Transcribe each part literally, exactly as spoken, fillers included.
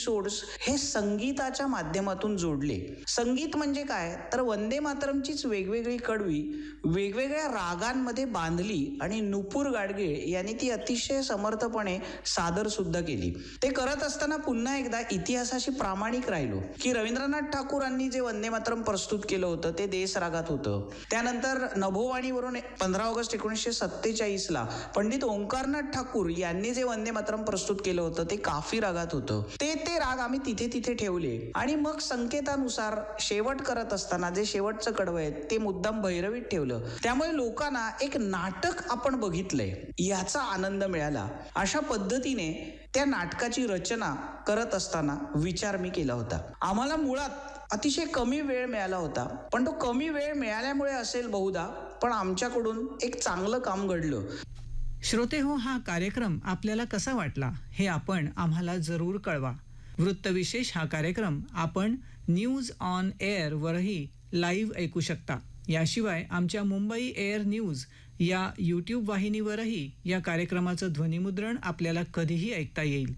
Episodes हे संगीताच्या माध्यमातून जोडले. संगीत म्हणजे काय तर वंदे मातरमचीच वेगवेगळी कडवी वेगवेगळ्या रागांमध्ये बांधली आणि नुपूर गाडगे यांनी ती अतिशय समर्थपणे सादर सुद्धा केली. ते करत असताना पुन्हा एकदा इतिहासाशी प्रामाणिक राहिलो की रवींद्रनाथ ठाकूरांनी जे वंदे मातरम प्रस्तुत केलं होतं ते देश रागात होतं. त्यानंतर नभोवाणीवरून पंधरा ऑगस्ट एकोणीसशे सत्तेचाळीस ला पंडित ओंकारनाथ ठाकूर यांनी जे वंदे मातरम प्रस्तुत केलं होतं ते काफी रागात होतं. ते ते राग आम्ही तिथे तिथे ठेवले आणि मग संकेतानुसार शेवट करत असताना जे शेवटचं कडवं आहे ते मुद्दाम भैरवीत ठेवलं. त्यामुळे लोकांना एक नाटक आपण बघितलंय याचा आनंद मिळाला. अशा पद्धतीने त्या नाटकाची रचना करत असताना विचार मी केला होता. आम्हाला मुळात अतिशय कमी वेळ मिळाला होता, पण तो कमी वेळ मिळाल्यामुळे असेल बहुधा, पण आमच्याकडून एक चांगलं काम घडलं. श्रोते हो, हा कार्यक्रम आपल्याला कसा वाटला हे आपण आम्हाला जरूर कळवा. वृत्तविशेष हा कार्यक्रम आपण न्यूज ऑन एअर वरही लाईव्ह ऐकू शकता. याशिवाय आमच्या मुंबई एअर न्यूज या यूट्यूब वाहिनीवरही या कार्यक्रमाचं ध्वनिमुद्रण आपल्याला कधीही ऐकता येईल.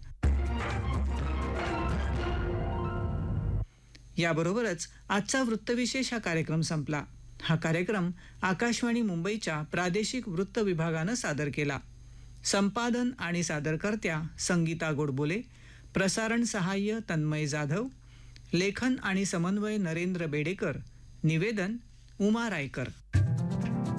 याबरोबरच आजचा वृत्तविशेष हा कार्यक्रम संपला. हा कार्यक्रम आकाशवाणी मुंबईच्या प्रादेशिक वृत्त विभागानं सादर केला. संपादन आणि सादरकर्त्या संगीता गोडबोले, प्रसारण सहाय्य तन्मय जाधव, लेखन आणि समन्वय नरेंद्र बेडेकर, निवेदन उमा रायकर.